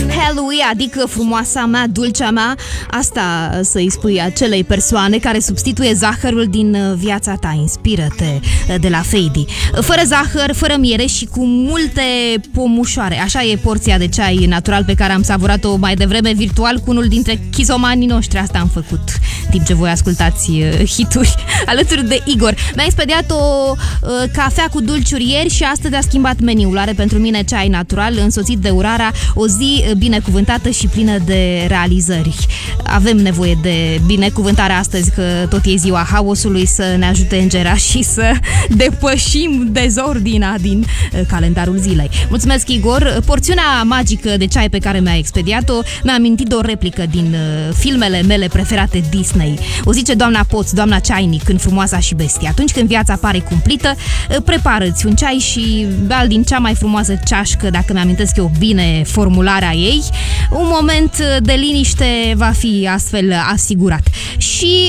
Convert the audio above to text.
Hello, adică frumoasa mea, dulcea mea. Asta să-i spui acelei persoane care substituie zahărul din viața ta. Inspiră-te de la Fady. Fără zahăr, fără miere și cu multe pomușoare. Așa e porția de ceai natural pe care am savurat-o mai devreme virtual cu unul dintre chizomanii noștri. Asta am făcut timp ce voi ascultați hituri alături de Igor. Mi-a expediat o cafea cu dulciuri ieri și astăzi a schimbat meniul. Are pentru mine ceai natural însoțit de Urara, o zi binecuvântată și plină de realizări. Avem nevoie de binecuvântare astăzi, că tot e ziua haosului, să ne ajute îngerașii să depășim dezordinea din calendarul zilei. Mulțumesc, Igor! Porțiunea magică de ceai pe care mi-a expediat-o mi-a amintit de o replică din filmele mele preferate Disney. O zice doamna Poț, doamna Ceainic în Frumoasa și Bestia. Atunci când viața pare cumplită, prepară-ți un ceai și bea din cea mai frumoasă ceașcă, dacă mi-amintesc eu bine formularea ei. Un moment de liniște va fi astfel asigurat. Și